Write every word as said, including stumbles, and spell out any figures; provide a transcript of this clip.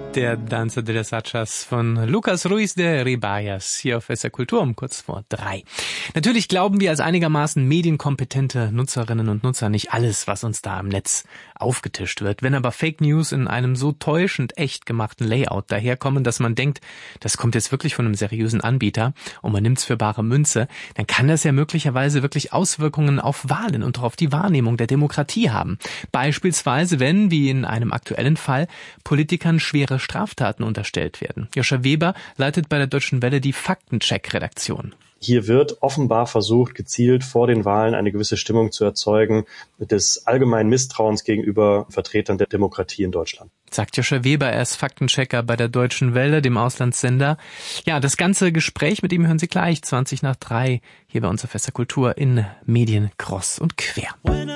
Der Danza de las Hachas von Lucas Ruiz de Ribayas hier auf S R Kultur um kurz vor drei. Natürlich glauben wir als einigermaßen medienkompetente Nutzerinnen und Nutzer nicht alles, was uns da im Netz aufgetischt wird. Wenn aber Fake News in einem so täuschend echt gemachten Layout daherkommen, dass man denkt, das kommt jetzt wirklich von einem seriösen Anbieter und man nimmt's für bare Münze, dann kann das ja möglicherweise wirklich Auswirkungen auf Wahlen und auf die Wahrnehmung der Demokratie haben. Beispielsweise, wenn, wie in einem aktuellen Fall, Politikern schwere Straftaten unterstellt werden. Joscha Weber leitet bei der Deutschen Welle die Faktencheck-Redaktion. Hier wird offenbar versucht, gezielt vor den Wahlen eine gewisse Stimmung zu erzeugen des allgemeinen Misstrauens gegenüber Vertretern der Demokratie in Deutschland. Sagt Joscha Weber, er ist Faktenchecker bei der Deutschen Welle, dem Auslandssender. Ja, das ganze Gespräch mit ihm hören Sie gleich, zwanzig nach drei, hier bei uns auf S R Kultur in Medien Cross und Quer.